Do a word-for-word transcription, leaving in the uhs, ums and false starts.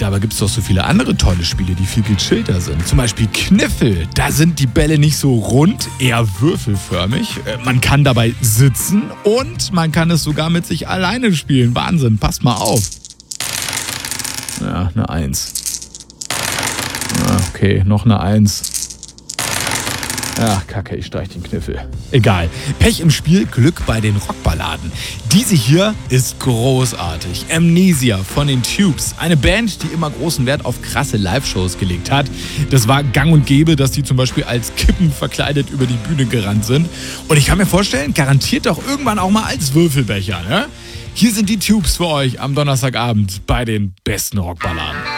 Dabei gibt es doch so viele andere tolle Spiele, die viel gechillter sind. Zum Beispiel Kniffel. Da sind die Bälle nicht so rund, eher würfelförmig. Man kann dabei sitzen und man kann es sogar mit sich alleine spielen. Wahnsinn, passt mal auf. Ja, eine Eins. Okay, noch eine Eins. Ach, kacke, ich streich den Kniffel. Egal. Pech im Spiel, Glück bei den Rockballaden. Diese hier ist großartig. Amnesia von den Tubes. Eine Band, die immer großen Wert auf krasse Live-Shows gelegt hat. Das war gang und gäbe, dass die zum Beispiel als Kippen verkleidet über die Bühne gerannt sind. Und ich kann mir vorstellen, garantiert doch irgendwann auch mal als Würfelbecher, ne? Hier sind die Tubes für euch am Donnerstagabend bei den besten Rockballaden.